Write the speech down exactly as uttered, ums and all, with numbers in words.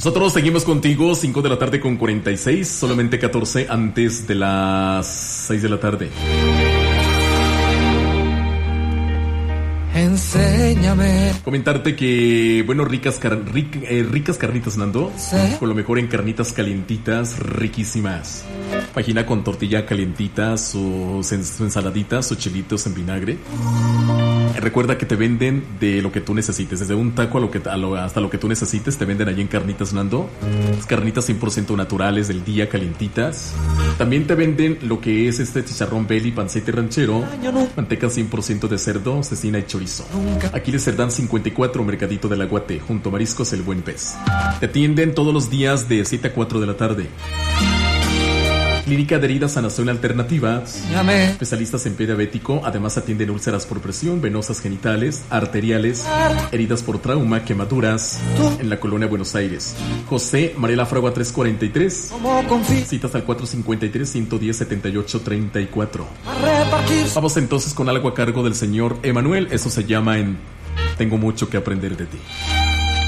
Nosotros seguimos contigo, cinco de la tarde con cuarenta y seis, solamente catorce antes de las seis de la tarde. Enséñame. Comentarte que, bueno, ricas, car ric eh, ricas carnitas, Nando. ¿Sí? Con lo mejor en carnitas calientitas, riquísimas. Página con tortilla calientita, sus su ensaladitas, sus chilitos en vinagre. Recuerda que te venden de lo que tú necesites, desde un taco a lo que, a lo, hasta lo que tú necesites, te venden allí en Carnitas Nando. Las carnitas cien por ciento naturales del día, calientitas. También te venden lo que es este chicharrón belly, pancete ranchero, manteca cien por ciento de cerdo, cecina y chorizo. Aquí les Cerdán cincuenta y cuatro, Mercadito del Aguate, junto a Mariscos El Buen Pez. Te atienden todos los días de siete a cuatro de la tarde. Clínica de Heridas Sanación Alternativa, especialistas en pie diabético, además atienden úlceras por presión, venosas genitales, arteriales, heridas por trauma, quemaduras, en la colonia Buenos Aires. José Mariela Fragua trescientos cuarenta y tres, citas al cuatro cincuenta y tres, ciento diez, setenta y ocho, treinta y cuatro. Vamos entonces con algo a cargo del señor Emanuel, eso se llama en Tengo mucho que aprender de ti.